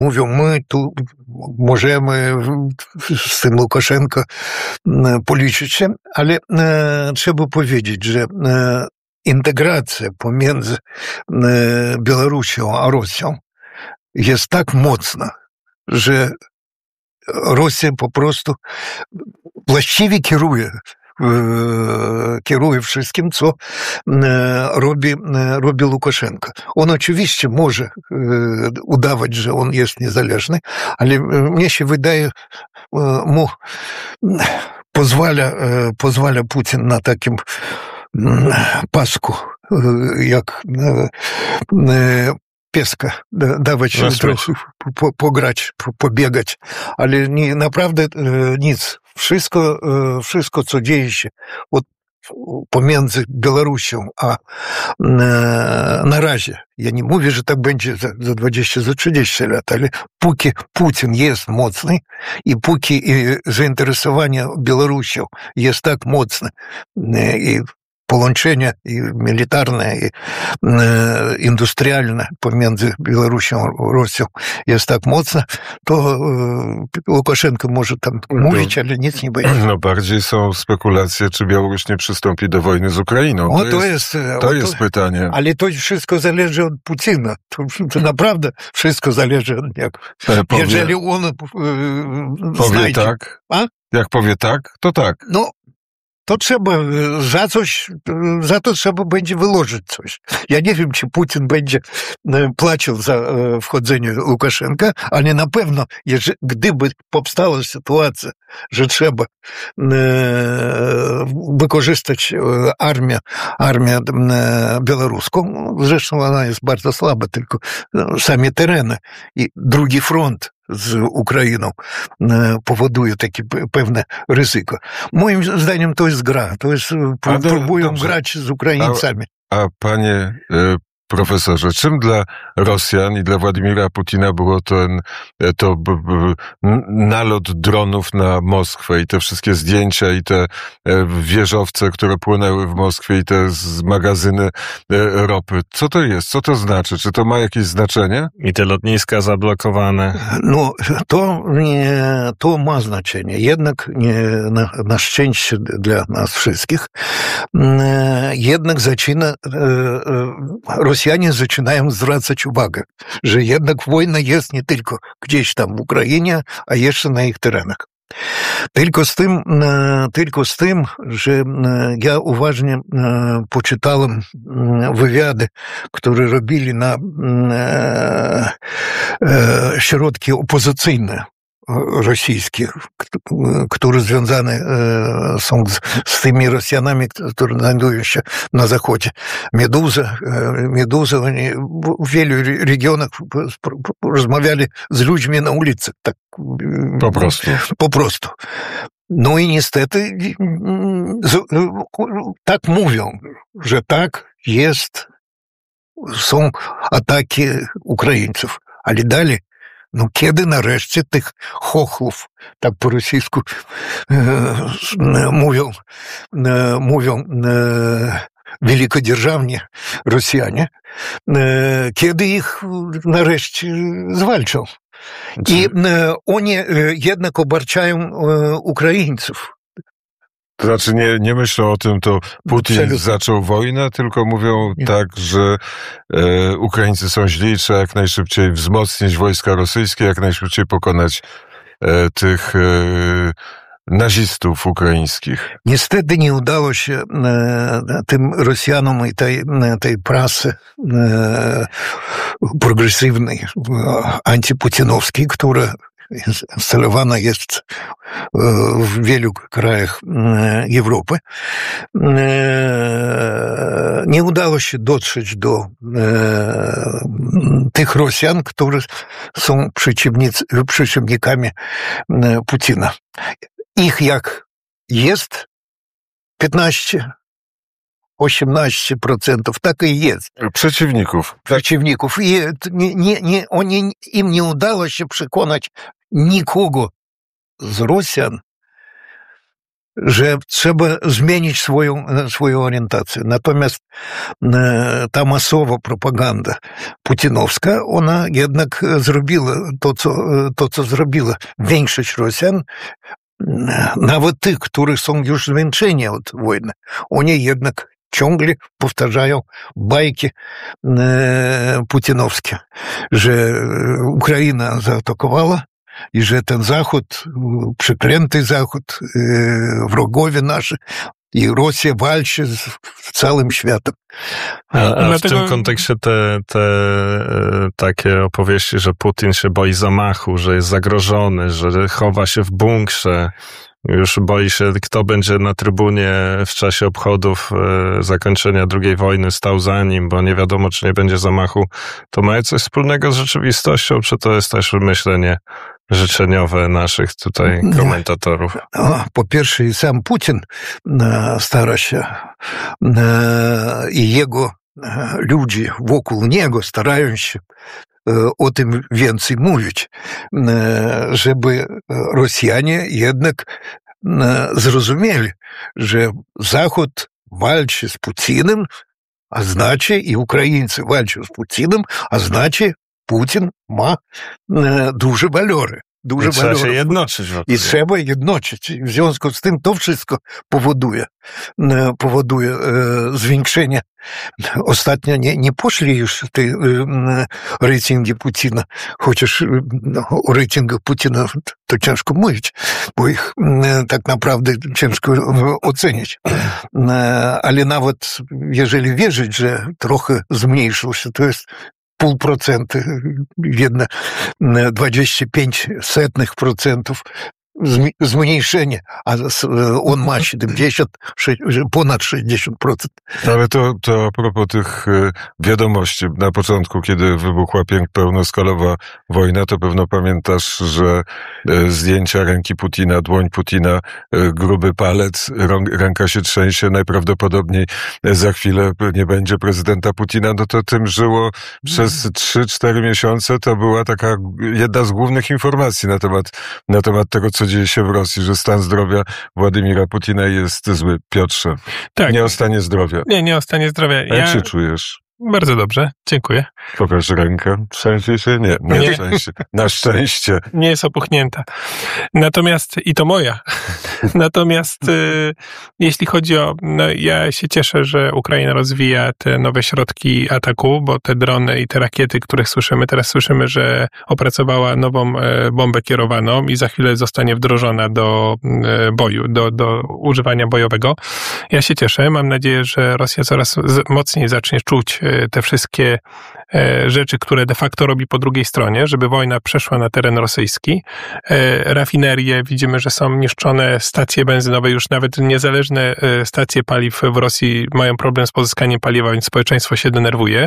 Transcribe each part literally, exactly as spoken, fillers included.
mówią, my tu możemy z tym Łukaszenko policzyć się, ale e, trzeba powiedzieć, że e, integracja pomiędzy e, Białorusią a Rosją jest tak mocna, że Rosja po prostu właściwie kieruje kieruje wszystkim, co robi, robi Łukaszenko. On oczywiście może udawać, że on jest niezależny, ale mnie się wydaje, mu pozwala, pozwala Putin na takim pasku, jak pieska, dawać trochę po, pograć, po, pobiegać, ale nie, naprawdę nic. Wszystko, wszystko, co dzieje się od, pomiędzy Białorusią, a na razie, ja nie mówię, że tak będzie za, za dwadzieścia, za trzydzieści lat, ale póki Putin jest mocny i póki zainteresowanie Białorusią jest tak mocne i połączenie i militarne, i e, industrialne pomiędzy Białorusią a Rosją jest tak mocne, to e, Łukaszenko może tam mówić, ale nic nie będzie. No bardziej są spekulacje, czy Białoruś nie przystąpi do wojny z Ukrainą. O, to, to jest, jest, to o, jest to, pytanie. Ale to wszystko zależy od Putina. To, to naprawdę wszystko zależy od niego. Powie, Jeżeli on e, powie znajdzie... tak, A? Jak powie tak, to tak. No, to trzeba za coś, za to trzeba będzie wyłożyć coś. Ja nie wiem, czy Putin będzie płacił za wchodzenie Łukaszenka, ale na pewno, jeżeli, gdyby powstała sytuacja, że trzeba wykorzystać armię, armię białoruską, zresztą ona jest bardzo słaba, tylko same tereny i drugi front z Ukrainą powoduje takie pewne ryzyko. Moim zdaniem to jest gra. To jest, A próbują dobrze. grać z Ukraińcami. A, a panie y, profesorze, czym dla Rosjan i dla Władimira Putina było ten to b, b, nalot dronów na Moskwę i te wszystkie zdjęcia i te wieżowce, które płynęły w Moskwie i te z magazyny ropy? Co to jest? Co to znaczy? Czy to ma jakieś znaczenie? I te lotniska zablokowane. No, to, nie, to ma znaczenie. Jednak nie, na, na szczęście dla nas wszystkich, jednak zaczyna Rosjanie zaczynają zwracać uwagę, że jednak wojna jest nie tylko gdzieś tam w Ukrainie, a jeszcze na ich terenach. Tylko z tym, tylko z tym, że ja uważnie poczytałem wywiady, które robili na środki opozycyjne rosyjskie, które związane są z, z tymi Rosjanami, które znajdują się na zachodzie. Meduza, Meduza, oni w wielu regionach rozmawiali z ludźmi na ulicy. Tak, po prostu. Po prostu. No i niestety tak mówią, że tak jest, są ataki Ukraińców, ale dalej, no kiedy nareszcie tych chochlów, tak po rosyjsku e, mówią, e, mówią e, wielkodержавni Rosjanie, e, kiedy ich nareszcie zwalczą. I e, oni e, jednak obarczają e, Ukraińców. To znaczy nie, nie myślą o tym, to Putin Absolutnie. zaczął wojnę, tylko mówią nie. tak, że e, Ukraińcy są źli, trzeba jak najszybciej wzmocnić wojska rosyjskie, jak najszybciej pokonać e, tych e, nazistów ukraińskich. Niestety nie udało się e, tym Rosjanom i tej, tej prasy e, progresywnej, antyputinowskiej, która instalowana jest w wielu krajach Europy. Nie udało się dotrzeć do tych Rosjan, które są przeciwnikami Putina. Ich jak jest piętnaście osiemnaście procent, tak i jest. Przeciwników. Przeciwników. I nie, nie, nie, oni, im nie udało się przekonać nikogo z Rosjan, że trzeba zmienić swoją, swoją orientację. Natomiast ta masowa propaganda putinowska, ona jednak zrobiła to, co, to, co zrobiła większość Rosjan, nawet tych, którzy są już zmęczeni od wojny. Oni jednak ciągle powtarzają bajki putinowskie, że Ukraina zaatakowała i że ten Zachód, przeklęty Zachód, wrogowie nasi, i Rosja walczy z całym światem. A, a Dlatego... w tym kontekście te, te takie opowieści, że Putin się boi zamachu, że jest zagrożony, że chowa się w bunkrze, już boi się, kto będzie na trybunie w czasie obchodów e, zakończenia drugiej wojny stał za nim, bo nie wiadomo, czy nie będzie zamachu. To ma coś wspólnego z rzeczywistością, czy to jest też myślenie życzeniowe naszych tutaj komentatorów? No, po pierwsze, i sam Putin e, stara się e, i jego e, ludzie wokół niego starają się o tym więcej mówić, żeby Rosjanie jednak zrozumieli, że Zachód walczy z Putinem, a znaczy i Ukraińcy walczą z Putinem, a znaczy Putin ma duże walory. Duże I trzeba się jednoczyć. I trzeba jednoczyć. W związku z tym to wszystko powoduje, powoduje e, zwiększenie. Ostatnio nie, nie poszli już te e, rejtingi Putina, chociaż no, o rejtingach Putina to ciężko mówić, bo ich e, tak naprawdę ciężko ocenić. E, ale nawet jeżeli wierzyć, że trochę zmniejszył się, to jest pół procenta, jedno dwadzieścia pięć setnych procentów zmniejszenie, a on ma siedemdziesiąt, ponad sześćdziesiąt procent. Ale to, to a propos tych wiadomości, na początku, kiedy wybuchła pełnoskalowa wojna, to pewno pamiętasz, że zdjęcia ręki Putina, dłoń Putina, gruby palec, ręka się trzęsie, najprawdopodobniej za chwilę nie będzie prezydenta Putina, no to tym żyło przez trzy cztery miesiące. To była taka jedna z głównych informacji na temat, na temat tego, co dzieje się w Rosji, że stan zdrowia Władimira Putina jest zły. Piotrze, tak. Nie o stanie zdrowia. Nie, nie o stanie zdrowia. A jak ja... się czujesz? Bardzo dobrze, dziękuję. Pokaż rękę. Trzęsie się? Nie, nie, nie. Trzęsie. Na szczęście. Nie jest opuchnięta. Natomiast, i to moja, natomiast y, jeśli chodzi o, no ja się cieszę, że Ukraina rozwija te nowe środki ataku, bo te drony i te rakiety, których słyszymy, teraz słyszymy, że opracowała nową e, bombę kierowaną i za chwilę zostanie wdrożona do e, boju, do, do używania bojowego. Ja się cieszę, mam nadzieję, że Rosja coraz z, mocniej zacznie czuć te wszystkie rzeczy, które de facto robi po drugiej stronie, żeby wojna przeszła na teren rosyjski. Rafinerie, widzimy, że są niszczone, stacje benzynowe, już nawet niezależne stacje paliw w Rosji mają problem z pozyskaniem paliwa, więc społeczeństwo się denerwuje.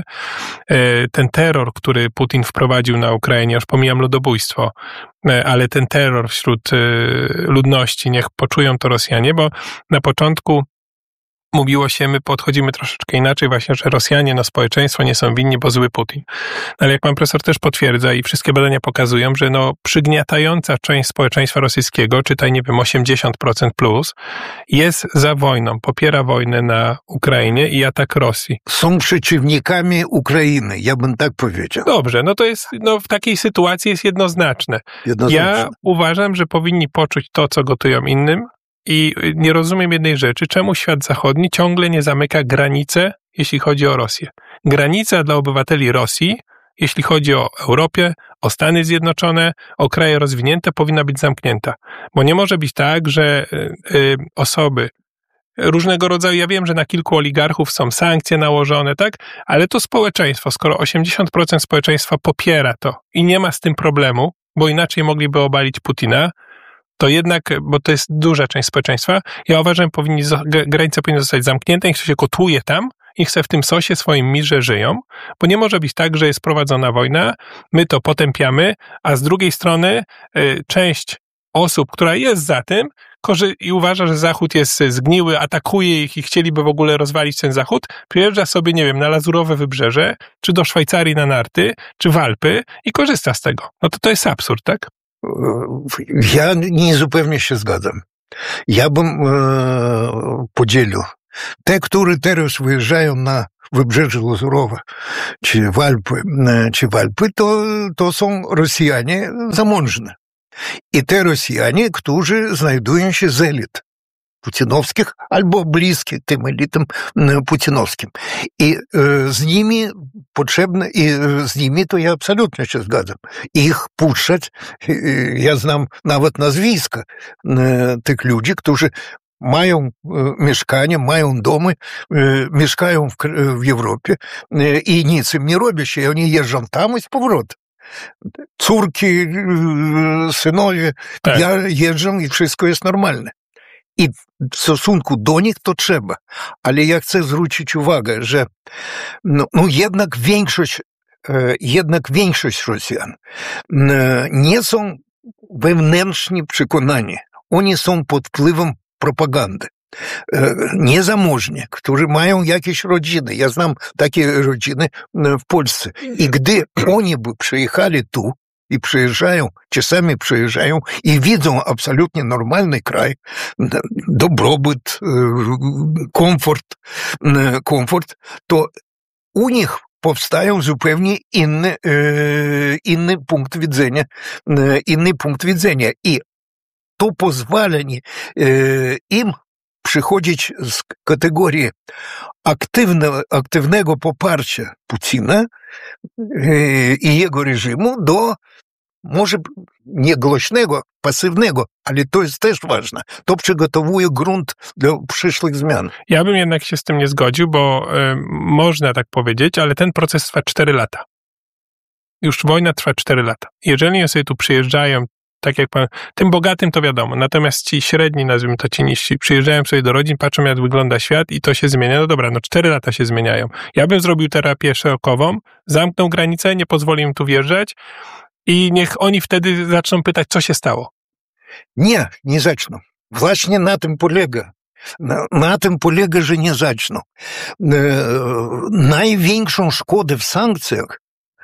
Ten terror, który Putin wprowadził na Ukrainie, już pomijam ludobójstwo, ale ten terror wśród ludności, niech poczują to Rosjanie, bo na początku mówiło się, my podchodzimy troszeczkę inaczej właśnie, że Rosjanie, no społeczeństwo nie są winni, bo zły Putin. Ale jak pan profesor też potwierdza i wszystkie badania pokazują, że no przygniatająca część społeczeństwa rosyjskiego, czytaj, nie wiem, osiemdziesiąt procent plus, jest za wojną, popiera wojnę na Ukrainie i atak Rosji. Są przeciwnikami Ukrainy, ja bym tak powiedział. Dobrze, no to jest, no w takiej sytuacji jest jednoznaczne. jednoznaczne. Ja uważam, że powinni poczuć to, co gotują innym, i nie rozumiem jednej rzeczy, czemu świat zachodni ciągle nie zamyka granicy, jeśli chodzi o Rosję. Granica dla obywateli Rosji, jeśli chodzi o Europę, o Stany Zjednoczone, o kraje rozwinięte, powinna być zamknięta. Bo nie może być tak, że y, y, osoby różnego rodzaju, ja wiem, że na kilku oligarchów są sankcje nałożone, tak? Ale to społeczeństwo, skoro osiemdziesiąt procent społeczeństwa popiera to i nie ma z tym problemu, bo inaczej mogliby obalić Putina, to jednak, bo to jest duża część społeczeństwa, ja uważam, powinni, granice powinny zostać zamknięte, niech się kotłuje tam, niech se w tym sosie swoim mirze żyją, bo nie może być tak, że jest prowadzona wojna, my to potępiamy, a z drugiej strony y, część osób, która jest za tym korzy- i uważa, że Zachód jest zgniły, atakuje ich i chcieliby w ogóle rozwalić ten Zachód, przyjeżdża sobie, nie wiem, na Lazurowe Wybrzeże, czy do Szwajcarii na narty, czy w Alpy i korzysta z tego. No to to jest absurd, tak? Ja nie zupełnie się zgadzam. ja bym e, podzielił. Te, które teraz wyjeżdżają na Wybrzeże Lazurowe, czy w Alpy, czy w Alpy to, to są Rosjanie zamożne. I te Rosjanie, którzy znajdują się z elit putinowskich albo bliskich tym elitom putinowskim. I e, z nimi potrzebne, i z nimi to ja absolutnie się zgadzam. Ich puszczać, e, ja znam nawet nazwiska e, tych ludzi, którzy mają e, mieszkania, mają domy, e, mieszkają w, w Europie e, i nic im nie robi się, oni jeżdżą tam i z powrotem. Córki, e, synowie, tak. Ja jeżdżę i wszystko jest normalne. I w stosunku do nich to trzeba. Ale ja chcę zwrócić uwagę, że no, no jednak większość, e, jednak większość Rosjan e, nie są wewnętrznie przekonani. Oni są pod wpływem propagandy. E, niezamożni, którzy mają jakieś rodziny. Ja znam takie rodziny w Polsce. I gdy oni by przyjechali tu, i przyjeżdżają, czasami przyjeżdżają i widzą absolutnie normalny kraj, dobrobyt, komfort, komfort, to u nich powstają zupełnie inny, inny punkt widzenia, inny punkt widzenia. I to pozwala im przychodzić z kategorii aktywne, aktywnego poparcia Putina i jego reżimu do może nie głośnego, pasywnego, ale to jest też ważne. To przygotowuje grunt do przyszłych zmian. Ja bym jednak się z tym nie zgodził, bo y, można tak powiedzieć, ale ten proces trwa cztery lata. Już wojna trwa cztery lata. Jeżeli oni sobie tu przyjeżdżają, tak jak pan, tym bogatym to wiadomo, natomiast ci średni, nazwijmy to ci niżsi, przyjeżdżają sobie do rodzin, patrzą jak wygląda świat i to się zmienia. No dobra, no cztery lata się zmieniają. Ja bym zrobił terapię szokową, zamknął granicę, nie pozwolił im tu wjeżdżać i niech oni wtedy zaczną pytać, co się stało. Nie, nie zaczną. Właśnie na tym polega. Na, na tym polega, że nie zaczną. E, największą szkodę w sankcjach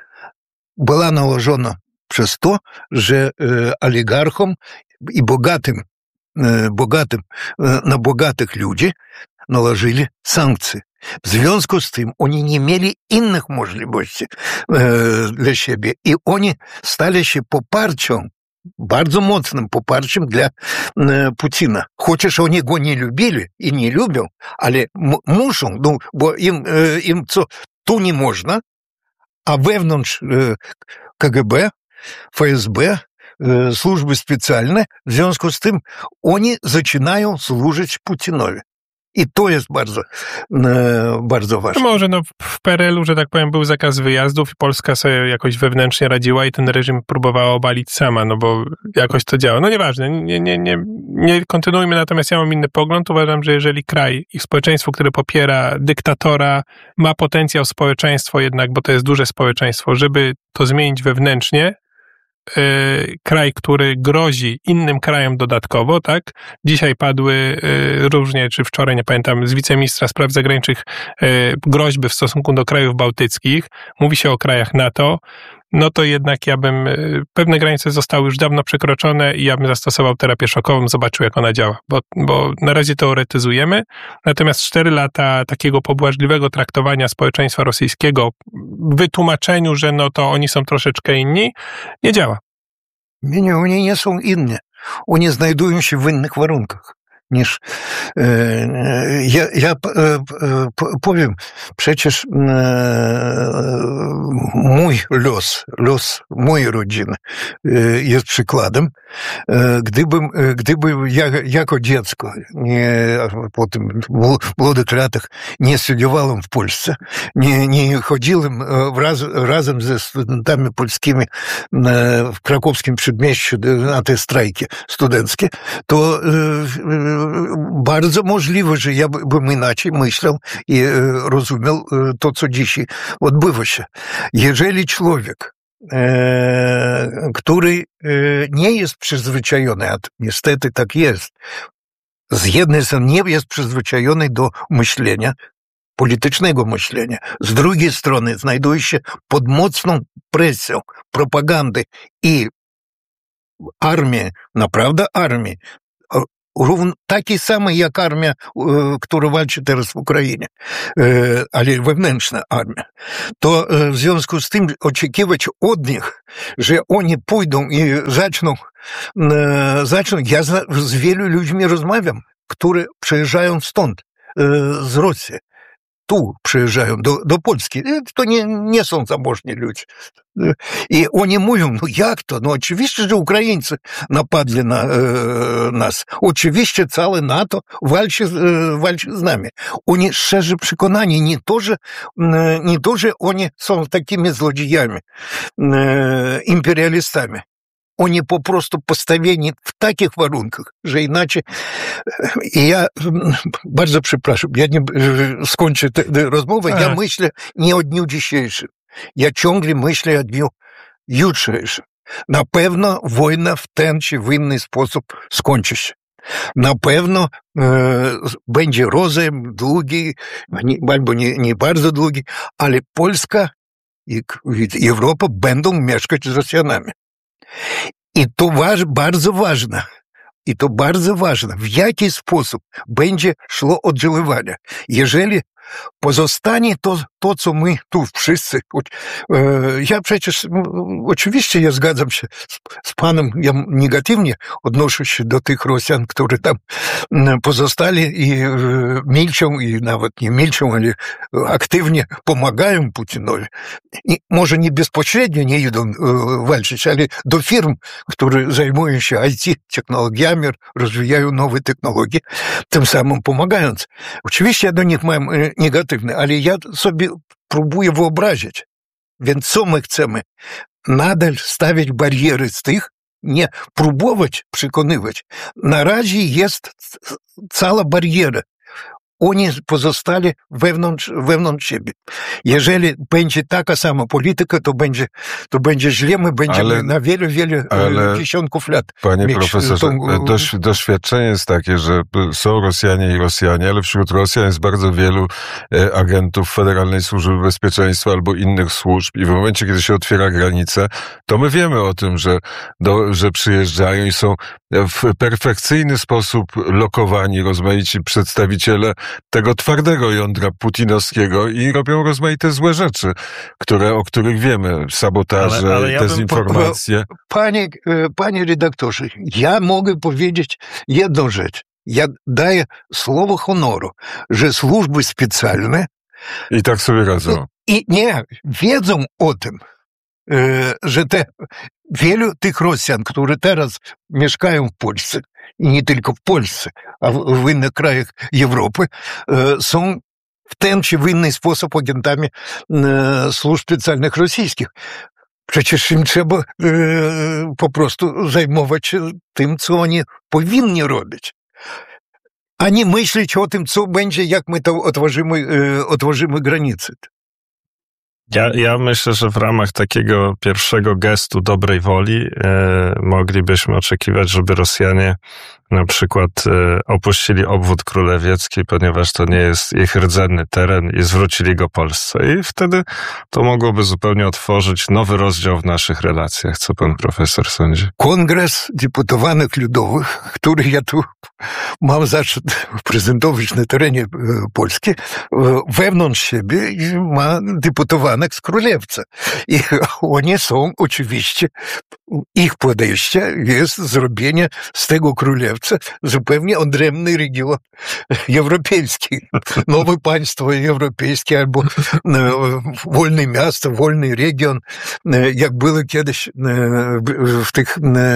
była nałożona przez to, że e, oligarchom i bogatym, e, bogatym e, na bogatych ludzi nałożyli sankcje. W związku z tym oni nie mieli innych możliwości e, dla siebie i oni stali się poparciem, bardzo mocnym poparciem dla e, Putina. Chociaż oni go nie lubili i nie lubią, ale m- muszą, no, bo im, e, im co, tu nie można, a wewnątrz e, K G B, F S B, e, służby specjalne, w związku z tym oni zaczynają służyć Putinowi. I to jest bardzo, e, bardzo ważne. No może no w P R L u, że tak powiem, był zakaz wyjazdów i Polska sobie jakoś wewnętrznie radziła i ten reżim próbowała obalić sama, no bo jakoś to działa. No nieważne, nie, nie, nie, nie kontynuujmy, natomiast ja mam inny pogląd. Uważam, że jeżeli kraj i społeczeństwo, które popiera dyktatora, ma potencjał społeczeństwo jednak, bo to jest duże społeczeństwo, żeby to zmienić wewnętrznie, Yy, kraj, który grozi innym krajom dodatkowo, tak? Dzisiaj padły yy, różnie, czy wczoraj, nie pamiętam, z wiceministra spraw zagranicznych yy, groźby w stosunku do krajów bałtyckich. Mówi się o krajach NATO. No to jednak ja bym, yy, pewne granice zostały już dawno przekroczone i ja bym zastosował terapię szokową, zobaczył jak ona działa, bo, bo na razie teoretyzujemy, natomiast cztery lata takiego pobłażliwego traktowania społeczeństwa rosyjskiego w wytłumaczeniu, że no to oni są troszeczkę inni, nie działa. Nie, nie, oni nie są inni. Oni znajdują się w innych warunkach niż e, ja, ja e, powiem, przecież e, mój los, los mojej rodziny e, jest przykładem. E, gdybym, gdybym ja, jako dziecko, nie, potem w młodych latach nie studiowałem w Polsce, nie, nie chodziłem wraz, razem ze studentami polskimi w krakowskim przedmieściu na te strajki studenckie, to e, bardzo możliwe, że ja bym inaczej myślał i rozumiał to, co dzisiaj odbywa się. Jeżeli człowiek, e, który nie jest przyzwyczajony, a niestety tak jest, z jednej strony nie jest przyzwyczajony do myślenia, politycznego myślenia, z drugiej strony znajduje się pod mocną presją propagandy i armii, naprawdę armii, równo taki samий, jak armia, która walczy teraz w Ukrainie, ale wewnętrzna armia, to w związku z tym oczekiwać od nich, że oni pójdą i zaczną, zaczną ja z wielu ludźmi rozmawiam, które przyjeżdżają stąd, z Rosji. Tu przyjeżdżają do, do Polski. To nie, nie są zamożni ludzie. I oni mówią, no jak to? No oczywiście, że Ukraińcy napadli na e, nas. Oczywiście całe NATO walczy, e, walczy z nami. Oni szczerze przekonani, nie to, że, e, nie to, że oni są takimi złodziejami, e, imperialistami. Oni po prostu postawieni w takich warunkach, że inaczej... I ja bardzo przepraszam, ja nie skończę tę rozmowę, ja myślę nie o dniu dzisiejszym. Ja ciągle myślę o dniu jutrzejszym. Na pewno wojna w ten czy w inny sposób skończy się. Na pewno e, będzie rozejm długi, albo nie, nie bardzo długi, ale Polska i Europa będą mieszkać z Rosjanami. I to waż, bardzo ważne, i to bardzo ważne, w jaki sposób będzie szło oddziaływanie. Jeżeli pozostanie to, to, co my tu wszyscy, ja przecież, oczywiście ja zgadzam się z, z panem, ja negatywnie odnoszę się do tych Rosjan, które tam pozostali i milczą, i nawet nie milczą, ale aktywnie pomagają Putinowi. I może nie bezpośrednio nie idą walczyć, ale do firm, które zajmują się I T, technologiami, rozwijają nowe technologie, tym samym pomagając. Oczywiście ja do nich mam negatywne, ale ja sobie próbuję wyobrazić. Więc co my chcemy? Nadal stawiać bariery z tych, nie próbować przekonywać. Na razie jest cała bariera. Oni pozostali wewnątrz, wewnątrz siebie. Jeżeli będzie taka sama polityka, to będzie, to będzie źle, my będziemy ale, na wiele, wiele ale, dziesiątków lat. Panie profesorze, tą... doś, doświadczenie jest takie, że są Rosjanie i Rosjanie, ale wśród Rosjan jest bardzo wielu agentów Federalnej Służby Bezpieczeństwa albo innych służb i w momencie, kiedy się otwiera granica, to my wiemy o tym, że, do, że przyjeżdżają i są w perfekcyjny sposób lokowani rozmaici przedstawiciele tego twardego jądra putinowskiego i robią rozmaite złe rzeczy, które, o których wiemy. Sabotaże, ale, ale ja dezinformacje. Po, panie, panie redaktorze, ja mogę powiedzieć jedną rzecz. Ja daję słowo honoru, że służby specjalne i tak sobie radzą. I nie, wiedzą o tym, że te wielu tych Rosjan, które teraz mieszkają w Polsce, i nie tylko w Polsce, a w, w innych krajach Europy, są w ten czy w inny sposób agentami służb specjalnych rosyjskich. Przecież im trzeba po prostu zajmować się tym, co oni powinni robić, a nie myśleć o tym, co będzie, jak my to otworzymy, otworzymy granice. Ja, ja myślę, że w ramach takiego pierwszego gestu dobrej woli e, moglibyśmy oczekiwać, żeby Rosjanie na przykład e, opuścili obwód królewiecki, ponieważ to nie jest ich rdzenny teren i zwrócili go Polsce. I wtedy to mogłoby zupełnie otworzyć nowy rozdział w naszych relacjach. Co pan profesor sądzi? Kongres Deputowanych Ludowych, który ja tu mam zaszczyt prezentować na terenie Polski, wewnątrz siebie ma deputowanych z Królewca. I oni są oczywiście, ich podejście jest zrobienie z tego Królewca zupełnie odrębny region europejski. Nowe państwo europejskie albo wolne miasto, wolny region, jak było kiedyś w tych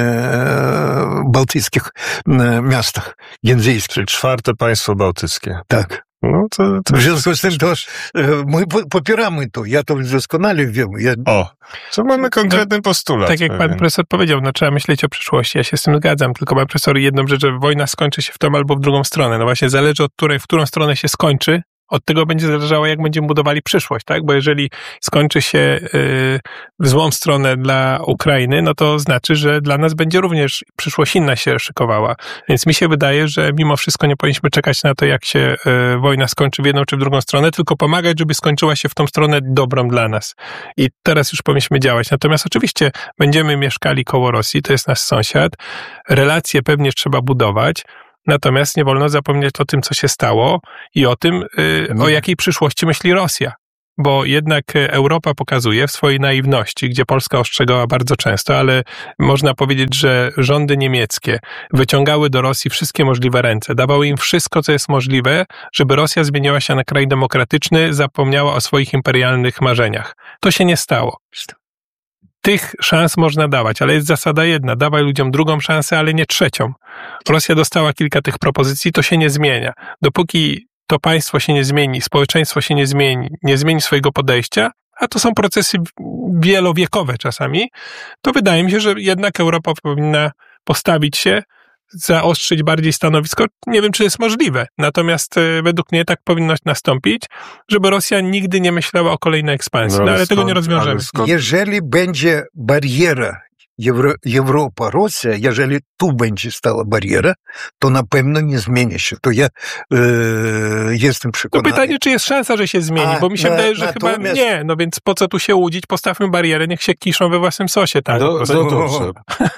bałtyckich miastach języjskich. Czyli czwarte państwo bałtyckie. Tak. No to, to... W związku z tym to my popieramy to, ja to doskonale wiem. Ja... O, to mamy konkretny postulat. Tak jak pewien. Pan profesor powiedział, no trzeba myśleć o przyszłości, ja się z tym zgadzam, tylko pan profesor jedną rzecz, że wojna skończy się w tą albo w drugą stronę. No właśnie zależy od której, w którą stronę się skończy, od tego będzie zależało, jak będziemy budowali przyszłość, tak? Bo jeżeli skończy się yy, w złą stronę dla Ukrainy, no to znaczy, że dla nas będzie również przyszłość inna się szykowała. Więc mi się wydaje, że mimo wszystko nie powinniśmy czekać na to, jak się yy, wojna skończy w jedną czy w drugą stronę, tylko pomagać, żeby skończyła się w tą stronę dobrą dla nas. I teraz już powinniśmy działać. Natomiast oczywiście będziemy mieszkali koło Rosji, to jest nasz sąsiad. Relacje pewnie trzeba budować. Natomiast nie wolno zapomnieć o tym, co się stało i o tym, y, o jakiej przyszłości myśli Rosja. Bo jednak Europa pokazuje w swojej naiwności, gdzie Polska ostrzegała bardzo często, ale można powiedzieć, że rządy niemieckie wyciągały do Rosji wszystkie możliwe ręce, dawały im wszystko, co jest możliwe, żeby Rosja zmieniła się na kraj demokratyczny, zapomniała o swoich imperialnych marzeniach. To się nie stało. Tych szans można dawać, ale jest zasada jedna, dawaj ludziom drugą szansę, ale nie trzecią. Rosja dostała kilka tych propozycji, to się nie zmienia. Dopóki to państwo się nie zmieni, społeczeństwo się nie zmieni, nie zmieni swojego podejścia, a to są procesy wielowiekowe czasami, to wydaje mi się, że jednak Europa powinna postawić się, zaostrzyć bardziej stanowisko. Nie wiem, czy jest możliwe, natomiast według mnie tak powinno nastąpić, żeby Rosja nigdy nie myślała o kolejnej ekspansji, no, ale, no, ale skąd, tego nie rozwiążemy. Jeżeli będzie bariera Euro, Europa, Rosja, jeżeli tu będzie stała bariera, to na pewno nie zmieni się. To ja e, jestem przekonany. To pytanie, czy jest szansa, że się zmieni, a, bo mi się na, wydaje, że natomiast... chyba nie. No więc po co tu się łudzić? Postawmy barierę, niech się kiszą we własnym sosie. Tak? No, no dobrze.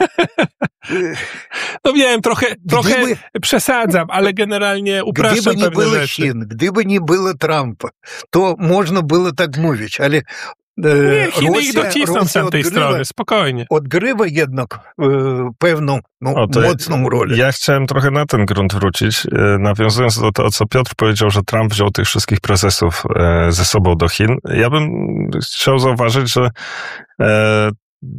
No wiem, trochę, trochę gdyby, przesadzam, ale generalnie upraszczam pewne rzeczy. Gdyby nie było Chin, gdyby nie było Trumpa, to można było tak mówić, ale nie, Chiny Rosja, ich docisną z tamtej strony, spokojnie. Odgrywa jednak e, pewną no, o, mocną ja, rolę. Ja chciałem trochę na ten grunt wrócić, e, nawiązując do tego, co Piotr powiedział, że Trump wziął tych wszystkich prezesów e, ze sobą do Chin. Ja bym chciał zauważyć, że e,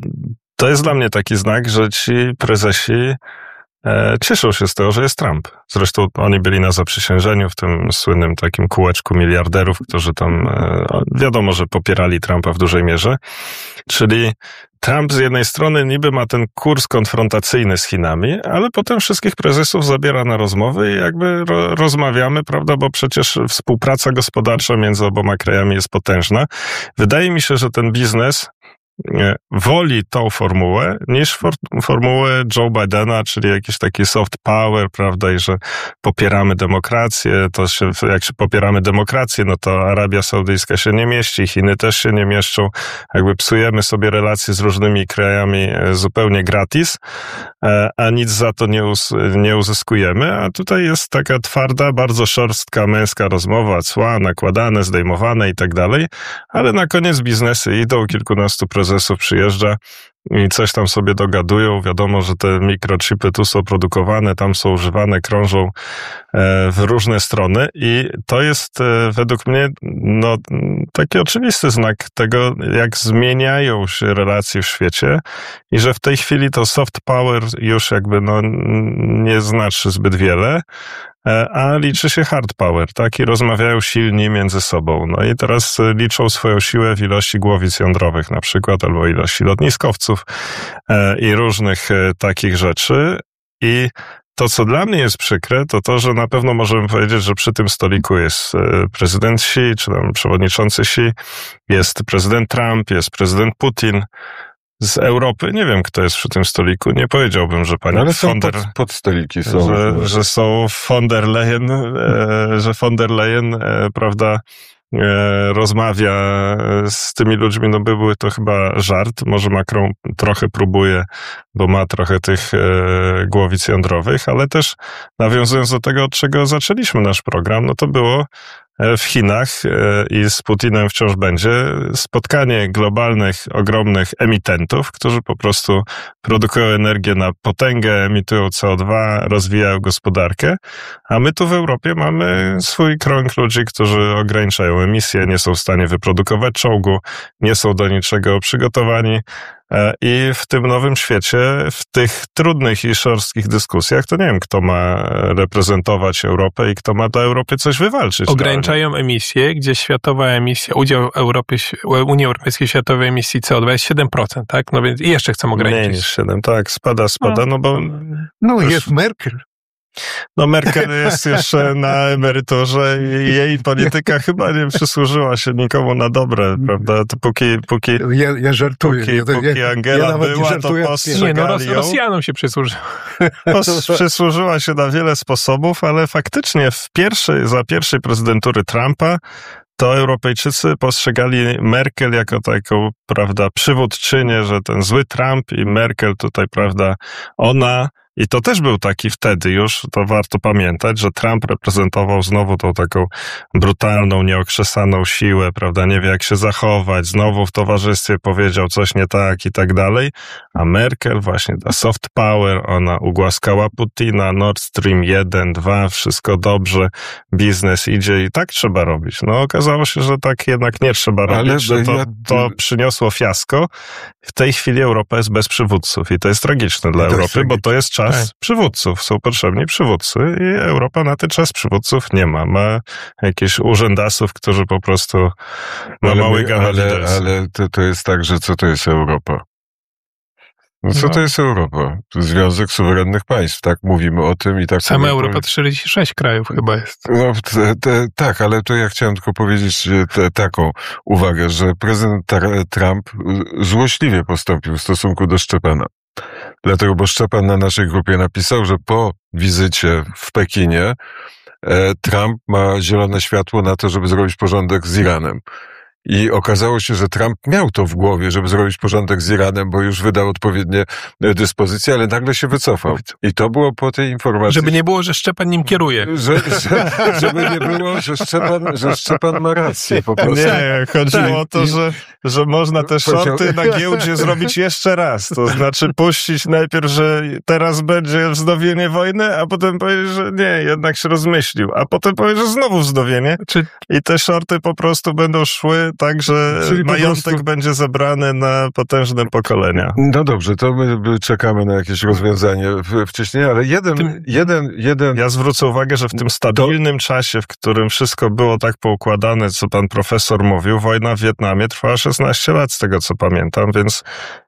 to jest dla mnie taki znak, że ci prezesi e, cieszą się z tego, że jest Trump. Zresztą oni byli na zaprzysiężeniu w tym słynnym takim kółeczku miliarderów, którzy tam e, wiadomo, że popierali Trumpa w dużej mierze. Czyli Trump z jednej strony niby ma ten kurs konfrontacyjny z Chinami, ale potem wszystkich prezesów zabiera na rozmowy i jakby ro, rozmawiamy, prawda, bo przecież współpraca gospodarcza między oboma krajami jest potężna. Wydaje mi się, że ten biznes woli tą formułę niż for, formułę Joe Bidena, czyli jakiś taki soft power, prawda, i że popieramy demokrację, to się, jak się popieramy demokrację, no to Arabia Saudyjska się nie mieści, Chiny też się nie mieszczą, jakby psujemy sobie relacje z różnymi krajami zupełnie gratis, a nic za to nie, us, nie uzyskujemy, a tutaj jest taka twarda, bardzo szorstka, męska rozmowa, cła nakładane, zdejmowane i tak dalej, ale na koniec biznesy idą, kilkunastu prezesów prezesów przyjeżdża i coś tam sobie dogadują. Wiadomo, że te mikrochipy tu są produkowane, tam są używane, krążą w różne strony i to jest według mnie no, taki oczywisty znak tego, jak zmieniają się relacje w świecie i że w tej chwili to soft power już jakby no, nie znaczy zbyt wiele, a liczy się hard power, tak? I rozmawiają silni między sobą. No i teraz liczą swoją siłę w ilości głowic jądrowych na przykład, albo ilości lotniskowców e, i różnych e, takich rzeczy. I to, co dla mnie jest przykre, to to, że na pewno możemy powiedzieć, że przy tym stoliku jest prezydent Xi, czy tam przewodniczący Xi, jest prezydent Trump, jest prezydent Putin. Z Europy nie wiem, kto jest przy tym stoliku. Nie powiedziałbym, że pani Ale von der... pod, pod stoliki są. Że, że są von der Leyen, e, że von der Leyen, e, prawda, e, rozmawia z tymi ludźmi. No były to chyba żart. Może Macron trochę próbuje, bo ma trochę tych e, głowic jądrowych, ale też nawiązując do tego, od czego zaczęliśmy nasz program, no to było w Chinach i z Putinem wciąż będzie spotkanie globalnych, ogromnych emitentów, którzy po prostu produkują energię na potęgę, emitują C O dwa, rozwijają gospodarkę, a my tu w Europie mamy swój krąg ludzi, którzy ograniczają emisje, nie są w stanie wyprodukować czołgu, nie są do niczego przygotowani. I w tym nowym świecie, w tych trudnych i szorstkich dyskusjach, to nie wiem, kto ma reprezentować Europę i kto ma dla Europy coś wywalczyć. Ograniczają emisję, gdzie światowa emisja, udział Europy, Unii Europejskiej w światowej emisji C O dwa jest siedem procent, tak? No więc i jeszcze chcą ograniczyć. Mniej niż siedem, tak, spada, spada, no, no bo... No już... jest Merkel. No Merkel jest jeszcze na emeryturze i jej polityka chyba nie przysłużyła się nikomu na dobre, prawda? To póki, póki, ja, ja żartuję. Póki, ja, póki ja, Angela ja była, żartuję. To postrzegali Nie, no Ros- ją. Rosjanom się przysłużyła. Pos- przysłużyła się na wiele sposobów, ale faktycznie w pierwszej, za pierwszej prezydentury Trumpa to Europejczycy postrzegali Merkel jako taką, prawda, przywódczynię, że ten zły Trump i Merkel tutaj, prawda, ona I to też był taki wtedy już, to warto pamiętać, że Trump reprezentował znowu tą taką brutalną, nieokrzesaną siłę, prawda, nie wie jak się zachować, znowu w towarzystwie powiedział coś nie tak i tak dalej, a Merkel właśnie ta soft power, ona ugłaskała Putina, Nord Stream jeden, dwa, wszystko dobrze, biznes idzie i tak trzeba robić. No okazało się, że tak jednak nie trzeba robić, Ale że to, ja... to przyniosło fiasko. W tej chwili Europa jest bez przywódców i to jest tragiczne dla to Europy, tragiczne. Bo to jest czas tak. przywódców. Są potrzebni przywódcy i Europa na ten czas przywódców nie ma. Ma jakichś urzędasów, którzy po prostu ma ale, mały ale, ale to, to jest tak, że co to jest Europa? No co no. to jest Europa? To Związek Suwerennych Państw, tak? Mówimy o tym i tak... Sama Europa to czterdzieści sześć krajów chyba jest. No te, te, tak, ale to ja chciałem tylko powiedzieć te, taką uwagę, że prezydent Trump złośliwie postąpił w stosunku do Szczepana. Dlatego, bo Szczepan na naszej grupie napisał, że po wizycie w Pekinie e, Trump ma zielone światło na to, żeby zrobić porządek z Iranem. I okazało się, że Trump miał to w głowie, żeby zrobić porządek z Iranem, bo już wydał odpowiednie dyspozycje, ale nagle się wycofał. I to było po tej informacji... Żeby nie było, że Szczepan nim kieruje. Że, że, żeby nie było, że Szczepan, że Szczepan ma rację po prostu. Nie, chodziło tak. o to, że, że można te shorty na giełdzie zrobić jeszcze raz. To znaczy puścić najpierw, że teraz będzie wznowienie wojny, a potem powiedzieć, że nie, jednak się rozmyślił. A potem powiedzieć, że znowu wznowienie. Czy... I te shorty po prostu będą szły tak, że Czyli majątek prostu... będzie zebrany na potężne pokolenia. No dobrze, to my czekamy na jakieś rozwiązanie wcześniej, ale jeden, tym... jeden, jeden... Ja zwrócę uwagę, że w tym stabilnym to... czasie, w którym wszystko było tak poukładane, co pan profesor mówił, wojna w Wietnamie trwała szesnaście lat, z tego co pamiętam, więc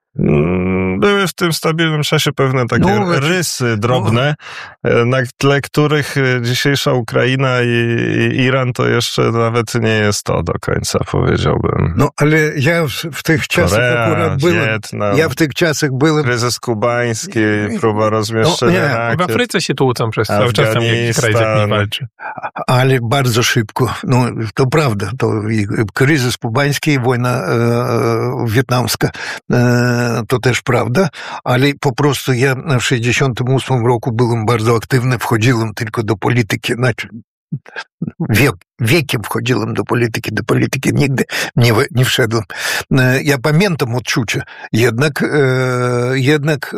były w tym stabilnym czasie pewne takie no, rysy drobne, no. na tle których dzisiejsza Ukraina i, i Iran to jeszcze nawet nie jest to do końca, powiedziałbym. No, ale ja w, w tych czasach Korea, akurat byłem. Wietnam, ja w tych czasach byłem. Kryzys kubański, próba rozmieszczenia no, rakiet. W Afryce się tłucą przez cały czas, tam jakiś kraj z walczy. Ale bardzo szybko. No, to prawda. To i kryzys kubański i wojna e, wietnamska. E, to też prawda, ale po prostu ja w sześćdziesiątym ósmym roku byłem bardzo aktywny, wchodziłem tylko do polityki, znaczy wiek, wiekiem wchodziłem do polityki, do polityki nigdy nie, nie wszedłem. Ja pamiętam odczucie, jednak, e, jednak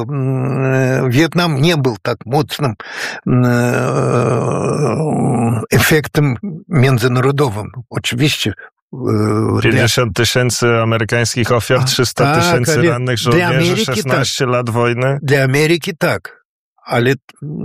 e, Wietnam nie był tak mocnym e, efektem międzynarodowym. Oczywiście pięćdziesiąt tysięcy amerykańskich ofiar, trzysta tysięcy rannych żołnierzy, szesnaście lat wojny. Dla Ameryki tak, ale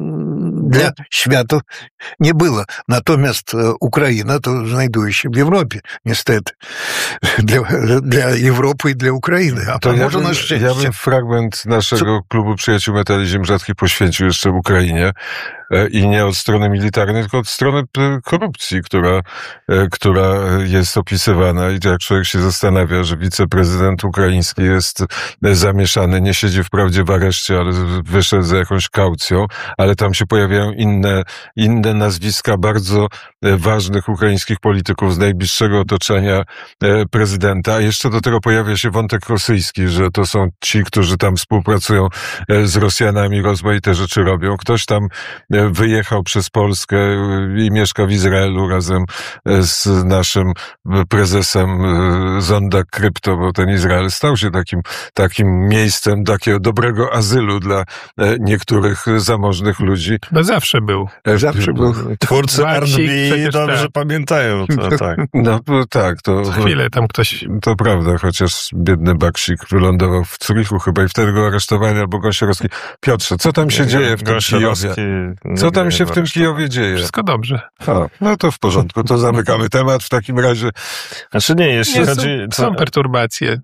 dla świata nie było. Natomiast Ukraina to znajduje się w Europie, niestety. Dla, dla Europy i dla Ukrainy. A to może na szczęście. Ja bym fragment naszego Co? klubu Przyjaciół Metali Ziem Rzadkich poświęcił jeszcze Ukrainie. I nie od strony militarnej, tylko od strony korupcji, która, która jest opisywana. I jak człowiek się zastanawia, że wiceprezydent ukraiński jest zamieszany, nie siedzi wprawdzie w areszcie, ale wyszedł za jakąś kaucją, ale tam się pojawiają inne, inne nazwiska bardzo ważnych ukraińskich polityków z najbliższego otoczenia prezydenta. A jeszcze do tego pojawia się wątek rosyjski, że to są ci, którzy tam współpracują z Rosjanami, rozmaite rzeczy robią. Ktoś tam wyjechał przez Polskę i mieszka w Izraelu razem z naszym prezesem Zonda Krypto, bo ten Izrael stał się takim, takim miejscem takiego dobrego azylu dla niektórych zamożnych ludzi. No zawsze był. Zawsze był. Twórcy R and B dobrze tak. pamiętają to, tak. No tak. To, Co chwilę tam ktoś... To prawda, chociaż biedny Baksik wylądował w Zurichu chyba i wtedy go aresztowali, albo Gąsiorowski. Piotrze, co tam się nie, dzieje w tym Kijowie? Co tam się w tym Kijowie dzieje? Wszystko dobrze. A, no to w porządku, to zamykamy temat w takim razie. Znaczy nie, jeśli nie, chodzi... Są, są perturbacje.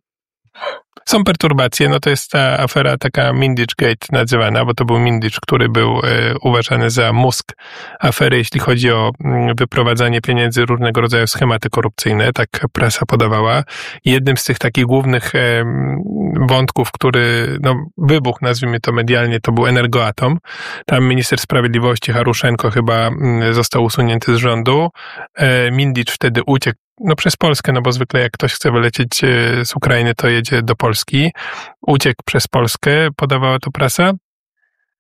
Są perturbacje, no to jest ta afera taka Mindich-Gate nazywana, bo to był Mindich, który był e, uważany za mózg afery, jeśli chodzi o m, wyprowadzanie pieniędzy, różnego rodzaju schematy korupcyjne, tak prasa podawała. I jednym z tych takich głównych e, wątków, który, no wybuch, nazwijmy to medialnie, to był Energoatom. Tam minister sprawiedliwości Haruszenko chyba m, został usunięty z rządu. E, Mindich wtedy uciekł no przez Polskę, no bo zwykle jak ktoś chce wylecieć z Ukrainy, to jedzie do Polski. Uciekł przez Polskę, podawała to prasa.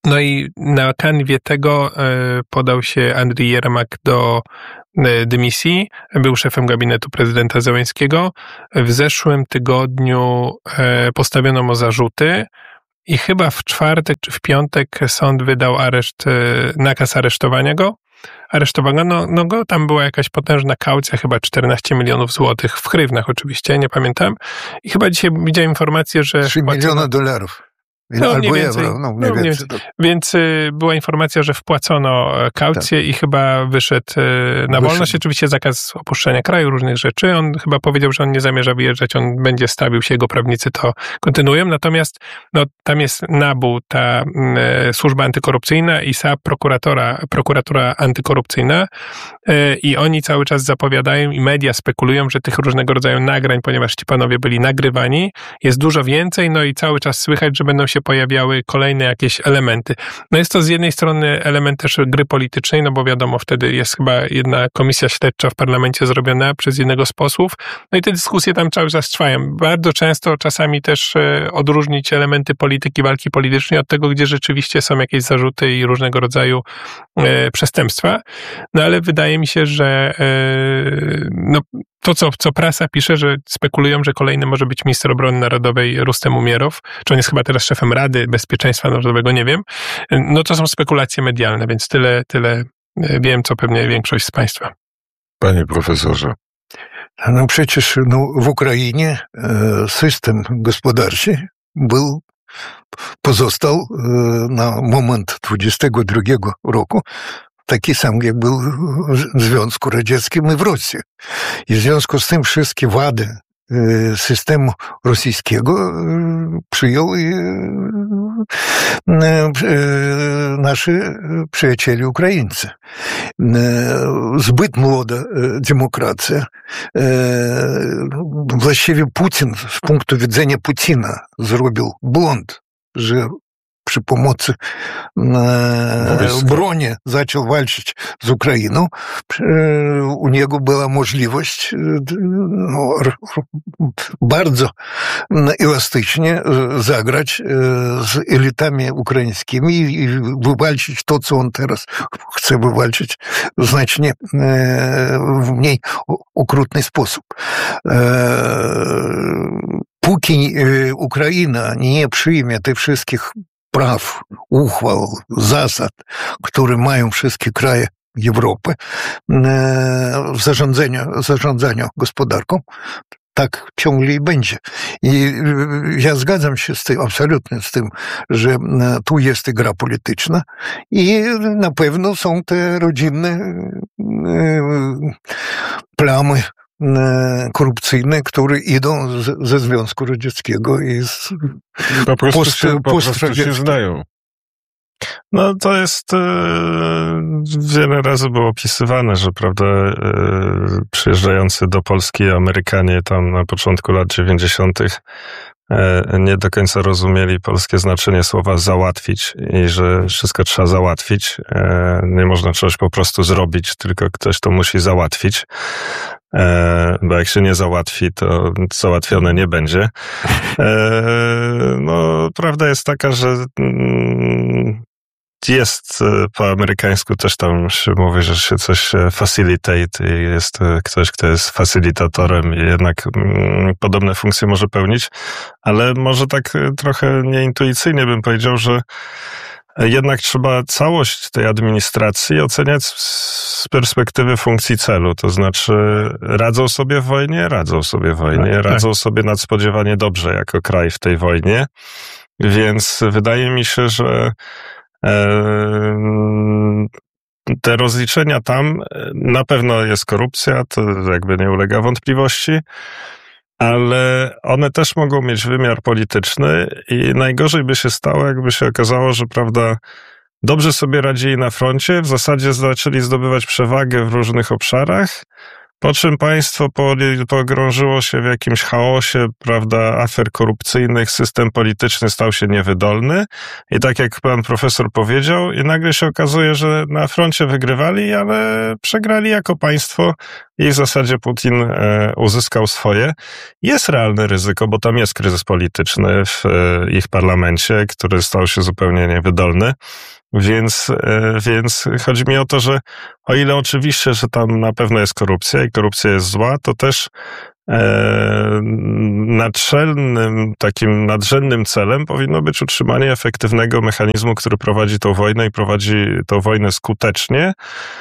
No i na kanwie tego podał się Andrii Jermak do dymisji, był szefem gabinetu prezydenta Zełenskiego. W zeszłym tygodniu postawiono mu zarzuty i chyba w czwartek czy w piątek sąd wydał areszt, nakaz aresztowania go. Aresztowano no go, tam była jakaś potężna kaucja, chyba czternaście milionów złotych, w hrywnach oczywiście, nie pamiętam. I chyba dzisiaj widziałem informację, że... trzy miliony dolarów. No, Albo mniej więcej, euro, no, mniej no, więcej. Więc y, była informacja, że wpłacono kaucję tak. i chyba wyszedł y, na wyszedł. wolność. Oczywiście zakaz opuszczenia kraju, różnych rzeczy. On chyba powiedział, że on nie zamierza wyjeżdżać, on będzie stawił się, jego prawnicy to kontynuują. Natomiast no, tam jest NABU, ta y, służba antykorupcyjna i S A P, prokuratora, prokuratura antykorupcyjna y, i oni cały czas zapowiadają i media spekulują, że tych różnego rodzaju nagrań, ponieważ ci panowie byli nagrywani, jest dużo więcej, no i cały czas słychać, że będą się pojawiały kolejne jakieś elementy. No jest to z jednej strony element też gry politycznej, no bo wiadomo, wtedy jest chyba jedna komisja śledcza w parlamencie zrobiona przez jednego z posłów, no i te dyskusje tam cały czas trwają. Bardzo często czasami też odróżnić elementy polityki, walki politycznej od tego, gdzie rzeczywiście są jakieś zarzuty i różnego rodzaju e, przestępstwa. No ale wydaje mi się, że e, no, to, co, co prasa pisze, że spekulują, że kolejny może być minister obrony narodowej Rustem Umierow, czy on jest chyba teraz szefem Rady Bezpieczeństwa Narodowego, nie wiem. No to są spekulacje medialne, więc tyle, tyle wiem, co pewnie większość z państwa. Panie profesorze. No przecież no, w Ukrainie e, system gospodarczy był, pozostał e, na moment dwudziestego drugiego roku taki sam, jak był w Związku Radzieckim i w Rosji. I w związku z tym wszystkie wady systemu rosyjskiego przyjął nasi przyjaciele Ukraińcy. Zbyt młoda demokracja. Właściwie Putin z punktu widzenia Putina zrobił błąd, że przy pomocy e, broni zaczął walczyć z Ukrainą. E, u niego była możliwość no, bardzo elastycznie zagrać e, z elitami ukraińskimi i, i wywalczyć to, co on teraz chce wywalczyć w znacznie e, w mniej okrutny sposób. E, póki Ukraina nie przyjmie tych wszystkich praw, uchwał, zasad, które mają wszystkie kraje Europy w zarządzaniu, zarządzaniu gospodarką, tak ciągle i będzie. I ja zgadzam się z tym, absolutnie z tym, że tu jest i gra polityczna i na pewno są te rodzinne plamy korupcyjne, które idą z, ze Związku Radzieckiego i z po prostu, post, się, po prostu się znają. No to jest e, wiele razy było opisywane, że prawda, e, przyjeżdżający do Polski Amerykanie tam na początku lat dziewięćdziesiątych e, nie do końca rozumieli polskie znaczenie słowa załatwić i że wszystko trzeba załatwić. E, nie można czegoś po prostu zrobić, tylko ktoś to musi załatwić. E, bo jak się nie załatwi, to załatwione nie będzie. E, no, prawda jest taka, że mm, jest po amerykańsku też tam się mówi, że się coś facilitate i jest ktoś, kto jest facilitatorem i jednak mm, podobne funkcje może pełnić, ale może tak trochę nieintuicyjnie bym powiedział, że jednak trzeba całość tej administracji oceniać z perspektywy funkcji celu. To znaczy radzą sobie w wojnie, radzą sobie w wojnie, radzą sobie nadspodziewanie dobrze jako kraj w tej wojnie. Więc wydaje mi się, że te rozliczenia tam, na pewno jest korupcja, to jakby nie ulega wątpliwości, ale one też mogą mieć wymiar polityczny i najgorzej by się stało, jakby się okazało, że prawda, dobrze sobie radzili na froncie, w zasadzie zaczęli zdobywać przewagę w różnych obszarach, Po czym państwo pogrążyło się w jakimś chaosie, prawda, afer korupcyjnych, system polityczny stał się niewydolny i tak jak pan profesor powiedział, i nagle się okazuje, że na froncie wygrywali, ale przegrali jako państwo i w zasadzie Putin e, uzyskał swoje. Jest realne ryzyko, bo tam jest kryzys polityczny w e, ich parlamencie, który stał się zupełnie niewydolny. Więc, więc chodzi mi o to, że o ile oczywiście, że tam na pewno jest korupcja i korupcja jest zła, to też e, nadrzędnym, takim nadrzędnym celem powinno być utrzymanie efektywnego mechanizmu, który prowadzi tą wojnę i prowadzi tą wojnę skutecznie,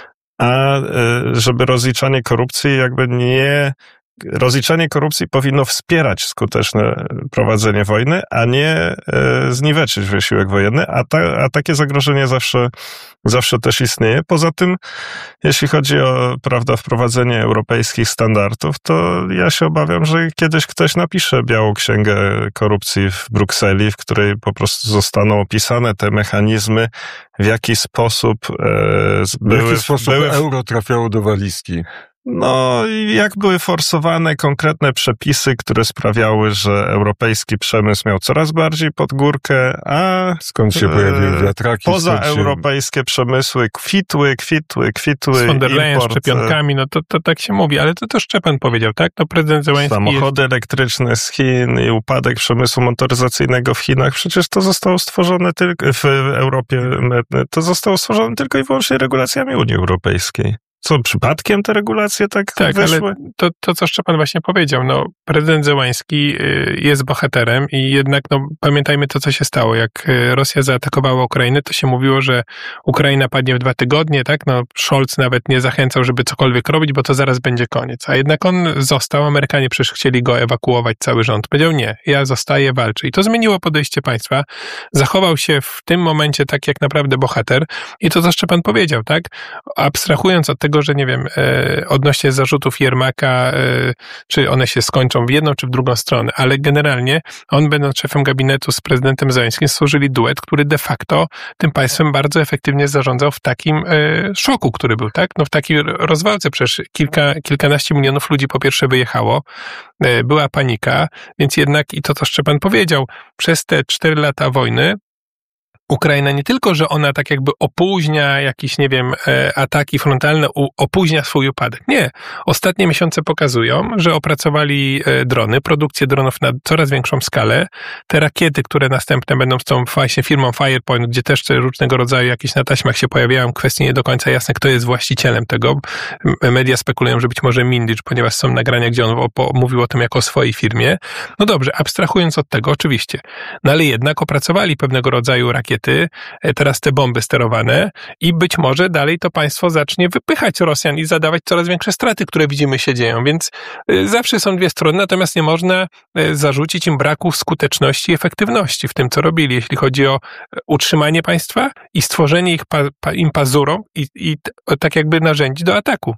a e, żeby rozliczanie korupcji jakby nie... Rozliczanie korupcji powinno wspierać skuteczne prowadzenie wojny, a nie e, zniweczyć wysiłek wojenny, a, ta, a takie zagrożenie zawsze, zawsze też istnieje. Poza tym, jeśli chodzi o, prawda, wprowadzenie europejskich standardów, to ja się obawiam, że kiedyś ktoś napisze białą księgę korupcji w Brukseli, w której po prostu zostaną opisane te mechanizmy, w jaki sposób e, były... W jaki sposób były... euro trafiało do walizki. No, jak były forsowane konkretne przepisy, które sprawiały, że europejski przemysł miał coraz bardziej pod górkę, a skąd się pojawiły wiatraki? Pozaeuropejskie się... przemysły kwitły, kwitły, kwitły. Z von der Leyen, szczepionkami, no to, to tak się mówi, ale to też Szczepan powiedział, tak? No prezydent Zełański Samochody jest... elektryczne z Chin i upadek przemysłu motoryzacyjnego w Chinach, przecież to zostało stworzone tylko w Europie, to zostało stworzone tylko i wyłącznie regulacjami Unii Europejskiej. Co, przypadkiem te regulacje tak, tak wyszły? Ale to, to, co Szczepan właśnie powiedział, no prezydent Zełański jest bohaterem i jednak, no pamiętajmy to, co się stało. Jak Rosja zaatakowała Ukrainę, to się mówiło, że Ukraina padnie w dwa tygodnie, tak? No Scholz nawet nie zachęcał, żeby cokolwiek robić, bo to zaraz będzie koniec. A jednak on został, Amerykanie przecież chcieli go ewakuować, cały rząd. Powiedział nie, ja zostaję, walczę. I to zmieniło podejście państwa. Zachował się w tym momencie tak jak naprawdę bohater i to, co Szczepan powiedział, tak? Abstrahując od tego, że nie wiem, e, odnośnie zarzutów Jermaka, e, czy one się skończą w jedną, czy w drugą stronę, ale generalnie on, będąc szefem gabinetu z prezydentem Zełańskim, stworzyli duet, który de facto tym państwem bardzo efektywnie zarządzał w takim e, szoku, który był, tak? No w takiej rozwałce przecież kilka, kilkanaście milionów ludzi po pierwsze wyjechało, e, była panika, więc jednak i to, co Szczepan powiedział, przez te cztery lata wojny Ukraina nie tylko, że ona tak jakby opóźnia jakieś, nie wiem, ataki frontalne, opóźnia swój upadek. Nie. Ostatnie miesiące pokazują, że opracowali drony, produkcję dronów na coraz większą skalę. Te rakiety, które następne będą z tą właśnie firmą Firepoint, gdzie też różnego rodzaju jakieś na taśmach się pojawiają, kwestie nie do końca jasne, kto jest właścicielem tego. Media spekulują, że być może Mindycz, ponieważ są nagrania, gdzie on mówił o tym jako o swojej firmie. No dobrze, abstrahując od tego, oczywiście. No ale jednak opracowali pewnego rodzaju rakiety, teraz te bomby sterowane i być może dalej to państwo zacznie wypychać Rosjan i zadawać coraz większe straty, które widzimy się dzieją, więc zawsze są dwie strony, natomiast nie można zarzucić im braku skuteczności i efektywności w tym, co robili, jeśli chodzi o utrzymanie państwa i stworzenie ich pa, pa, im pazurą i, i tak jakby narzędzi do ataku.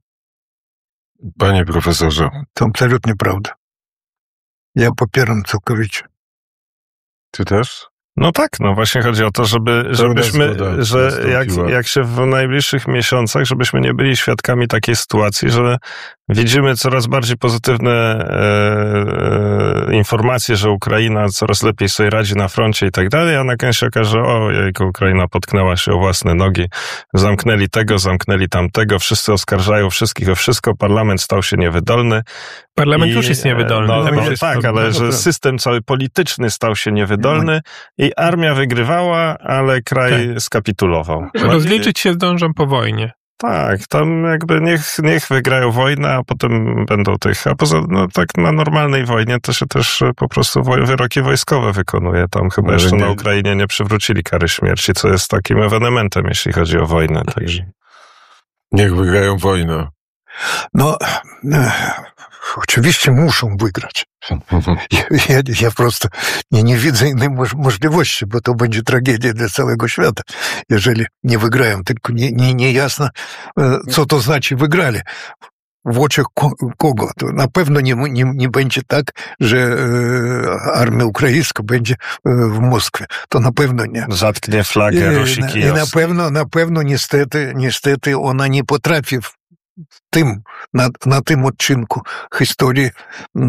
Panie profesorze. To absolutnie prawda. Ja popieram całkowicie. Ty też? No tak, no właśnie chodzi o to, żeby, żebyśmy, że jak, jak się w najbliższych miesiącach, żebyśmy nie byli świadkami takiej sytuacji, że widzimy coraz bardziej pozytywne e, e, informacje, że Ukraina coraz lepiej sobie radzi na froncie i tak dalej, a na końcu się okaże, o jejku, Ukraina potknęła się o własne nogi, zamknęli tego, zamknęli tamtego, wszyscy oskarżają wszystkich o wszystko, parlament stał się niewydolny. Parlament I, już jest niewydolny. No, no, jest tak, to, ale no, że system cały polityczny stał się niewydolny i armia wygrywała, ale kraj tak. skapitulował. Rozliczyć się zdążą po wojnie. Tak, tam jakby niech, niech wygrają wojnę, a potem będą tych. A poza, no tak na normalnej wojnie to się też po prostu wyroki wojskowe wykonuje. Tam chyba Może jeszcze nie. na Ukrainie nie przywrócili kary śmierci, co jest takim ewenementem, jeśli chodzi o wojnę. Także. Niech wygrają wojnę. No, oczywiście muszą wygrać. Ja, ja prosto nie, nie widzę innej możliwości, bo to będzie tragedia dla całego świata, jeżeli nie wygrają. Tylko nie, nie, nie jasno, co to znaczy wygrali. W oczach kogo? To na pewno nie, nie, nie będzie tak, że armia ukraińska będzie w Moskwie. To na pewno nie. Zatknie flagę Rusi kijowskiej. I na pewno, na pewno niestety, niestety ona nie potrafi tym, na, na tym odcinku historii e,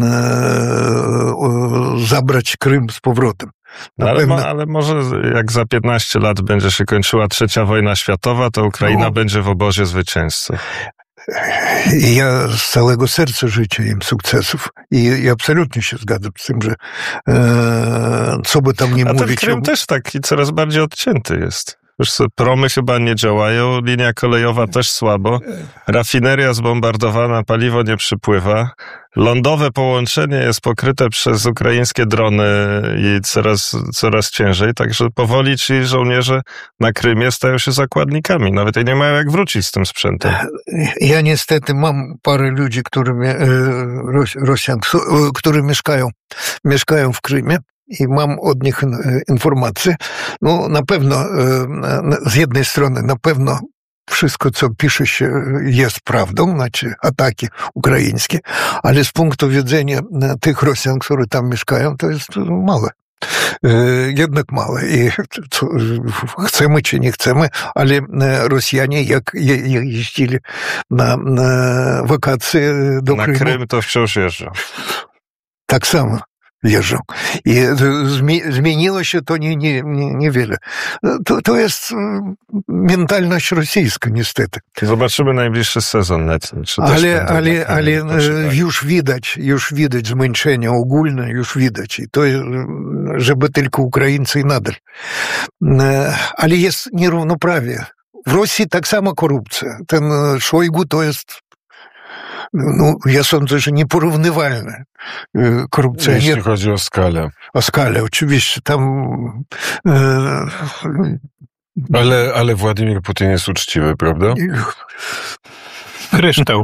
zabrać Krym z powrotem. Ale, pewno... ale może jak za piętnaście lat będzie się kończyła trzecia wojna światowa, to Ukraina no. będzie w obozie zwycięzców. Ja z całego serca życzę im sukcesów i, i absolutnie się zgadzam z tym, że e, co by tam nie A mówić... A ten Krym też taki coraz bardziej odcięty jest. Już promy chyba nie działają, linia kolejowa też słabo, rafineria zbombardowana, paliwo nie przypływa, lądowe połączenie jest pokryte przez ukraińskie drony i coraz, coraz ciężej, także powoli ci żołnierze na Krymie stają się zakładnikami, nawet i nie mają jak wrócić z tym sprzętem. Ja niestety mam parę ludzi, którzy, Rosjan, którzy mieszkają, mieszkają w Krymie. I mam od nich informacje. No na pewno, z jednej strony na pewno wszystko, co pisze się, jest prawdą, znaczy ataki ukraińskie, ale z punktu widzenia tych Rosjan, którzy tam mieszkają, to jest małe. Jednak małe. I co, chcemy czy nie chcemy, ale Rosjanie, jak jeździli na, na wakacje do na Krymu... Na Krym to wciąż jeżdżą. Tak samo. Jeżdżą. I zmieniło się to nie, nie, nie, niewiele. To, to jest mentalność rosyjska, niestety. Zobaczymy najbliższy sezon letni. Czy ale ale, ale już widać, już widać zmęczenie ogólne, już widać. I to, żeby tylko Ukraińcy nadal. Ale jest nierównoprawie. W Rosji tak samo korupcja. Ten Szojgu to jest no, ja sądzę, że nieporównywalne. Korupcjoner. Jeśli chodzi o skalę. O skalę, oczywiście. Tam... E... Ale, ale Władimir Putin jest uczciwy, prawda? Kryształ.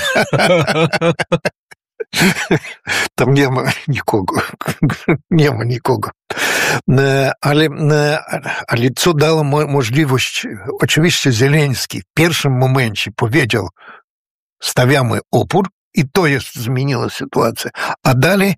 Tam nie ma nikogo. Nie ma nikogo. Ale, ale co dało możliwość? Oczywiście Zeleński w pierwszym momencie powiedział, stawiamy opór, i to jest zmieniła sytuację. A dalej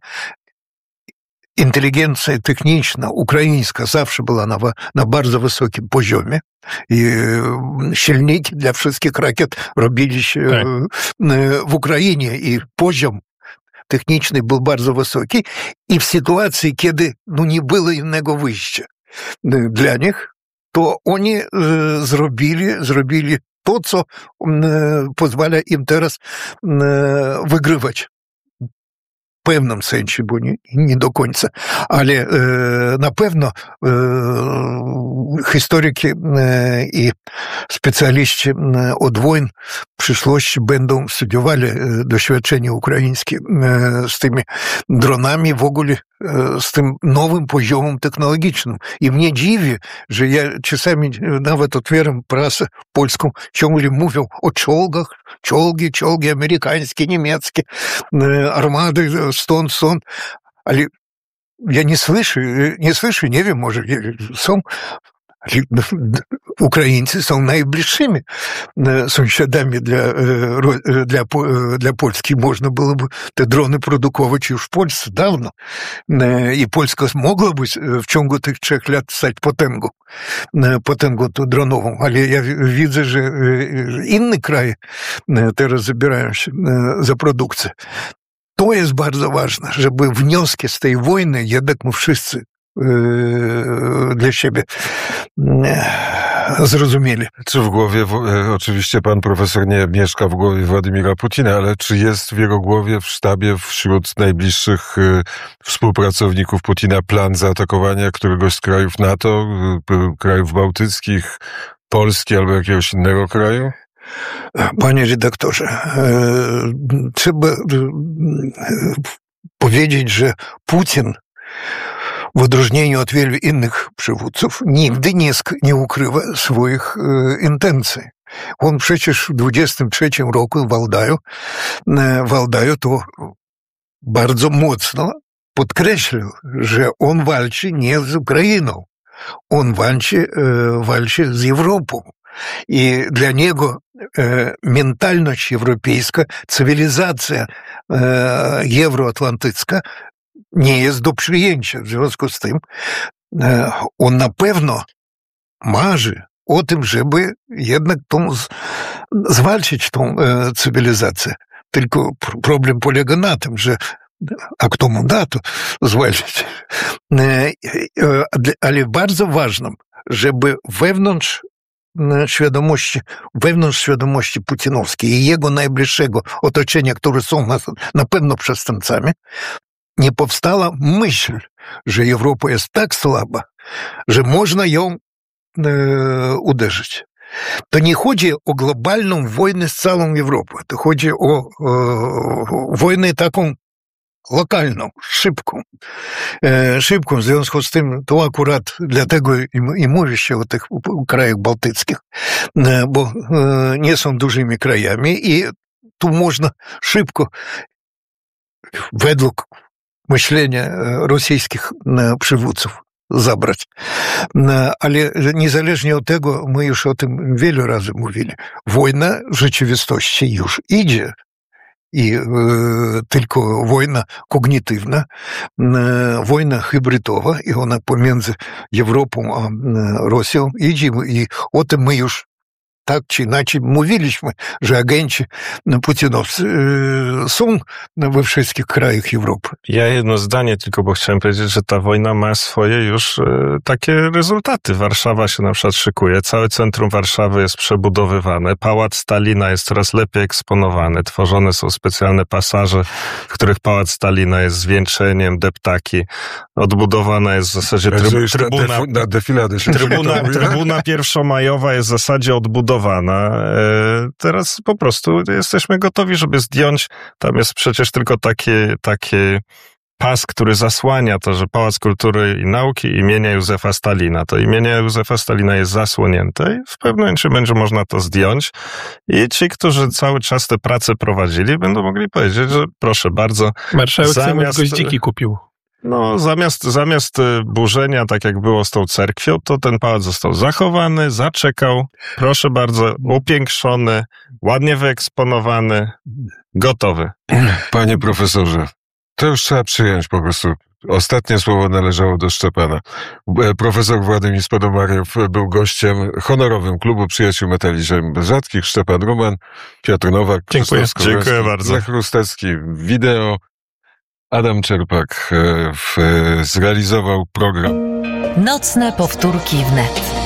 inteligencja techniczna, ukraińska zawsze była na, na bardzo wysokim poziomie i silniki dla wszystkich rakiet robili się tak. w Ukrainie i poziom techniczny był bardzo wysoki i w sytuacji, kiedy no, nie było innego wyjścia dla nich, to oni e, zrobili, zrobili to, co e, pozwala im teraz e, wygrywać. W pewnym sensie, bo nie, nie do końca. Ale e, na pewno e, historyki e, i specjaliści od wojen w przyszłości będą studiowali e, doświadczenia ukraińskie e, z tymi dronami, w ogóle e, z tym nowym poziomem technologicznym. I mnie dziwi, że ja czasami nawet otwieram prasę polską, ciągle mówią o czołgach, czołgi, czołgi amerykańskie, niemieckie, e, armady, stąd, stąd, ale ja nie słyszę, nie słyszę, nie wiem, może są, ale Ukraińcy są najbliższymi sąsiadami dla, dla, dla Polski. Można byłoby te drony produkować już w Polsce dawno. I Polska mogłaby w ciągu tych trzech lat stać potęgą, potęgą dronową, ale ja widzę, że inne kraje teraz zabierają się za produkcję. To jest bardzo ważne, żeby wnioski z tej wojny jednak my wszyscy yy, dla siebie yy, zrozumieli. Czy w głowie, w, oczywiście pan profesor nie mieszka w głowie Władimira Putina, ale czy jest w jego głowie, w sztabie, wśród najbliższych yy, współpracowników Putina plan zaatakowania któregoś z krajów NATO, yy, krajów bałtyckich, Polski albo jakiegoś innego kraju? Panie redaktorze, trzeba powiedzieć, że Putin, w odróżnieniu od wielu innych przywódców, nigdy nie, nie ukrywa swoich intencji. On przecież w dwudziestym trzecim roku w Waldaju, w Waldaju to bardzo mocno podkreślił, że on walczy nie z Ukrainą, on walczy, walczy z Europą. I dla niego e, mentalność europejska, cywilizacja e, euroatlantycka nie jest do przyjęcia. W związku z tym e, on na pewno marzy o tym, żeby jednak tą, zwalczyć tą e, cywilizację. Tylko problem polega na tym, że a kto mu da to zwalczyć. E, e, ale bardzo ważnym, żeby wewnątrz świadomości, wewnątrz świadomości putinowskiej i jego najbliższego otoczenia, które są na, na pewno przestępcami, nie powstała myśl, że Europa jest tak słaba, że można ją e, uderzyć. To nie chodzi o globalną wojnę z całą Europą, to chodzi o e, wojnę taką lokalną, szybką. E, szybką, w związku z tym to akurat dlatego i, i mówi się o tych krajach bałtyckich, e, bo e, nie są dużymi krajami i tu można szybko, według myślenia rosyjskich przywódców, zabrać. Ale niezależnie od tego, my już o tym wiele razy mówili, wojna w rzeczywistości już idzie. I e, tylko wojna kognitywna, e, wojna hybrydowa i ona pomiędzy Europą a e, Rosją idzie i o tym my już tak czy inaczej mówiliśmy, że agenci putinowscy e, są we wszystkich krajach Europy. Ja jedno zdanie tylko, bo chciałem powiedzieć, że ta wojna ma swoje już e, takie rezultaty. Warszawa się na przykład szykuje, całe centrum Warszawy jest przebudowywane, Pałac Stalina jest coraz lepiej eksponowany, tworzone są specjalne pasaże, w których Pałac Stalina jest zwieńczeniem, deptaki, odbudowana jest w zasadzie tryb, trybuna, na defiladę się trybuna, trybuna pierwszomajowa jest w zasadzie odbudowana. Teraz po prostu jesteśmy gotowi, żeby zdjąć, tam jest przecież tylko takie, takie pas, który zasłania to, że Pałac Kultury i Nauki imienia Józefa Stalina. To imienie Józefa Stalina jest zasłonięte i w pewnym momencie będzie można to zdjąć i ci, którzy cały czas te prace prowadzili, będą mogli powiedzieć, że proszę bardzo. Marszałek zamiast goździki kupił. No, zamiast, zamiast burzenia, tak jak było z tą cerkwią, to ten pałac został zachowany, zaczekał, proszę bardzo, upiększony, ładnie wyeksponowany, gotowy. Panie profesorze, to już trzeba przyjąć po prostu. Ostatnie słowo należało do Szczepana. Profesor Władimir Spodomariew był gościem honorowym Klubu Przyjaciół Metali Ziem Rzadkich. Szczepan Ruman, Piotr Nowak, dziękuję, dziękuję bardzo. Lech Rustecki, wideo. Adam Czerpak w, zrealizował program. Nocne powtórki wnet.